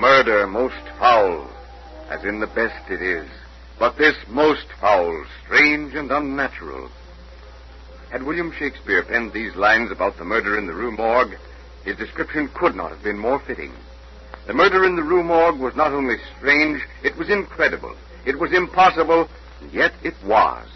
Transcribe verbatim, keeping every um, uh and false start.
Murder most foul, as in the best it is, but this most foul, strange and unnatural. Had William Shakespeare penned these lines about the murder in the Rue Morgue, his description could not have been more fitting. The murder in the Rue Morgue was not only strange, it was incredible, it was impossible, and yet it was.